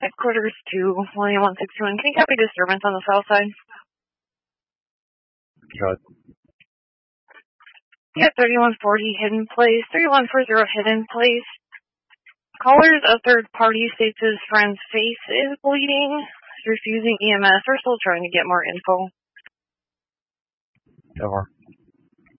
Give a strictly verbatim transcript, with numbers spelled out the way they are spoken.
Headquarters to William one sixty-one. Can you copy disturbance on the south side? Good. Yeah, thirty-one forty Hidden Place. thirty-one forty Hidden Place. Callers, a third party states his friend's face is bleeding. Refusing E M S. We're still trying to get more info. Over.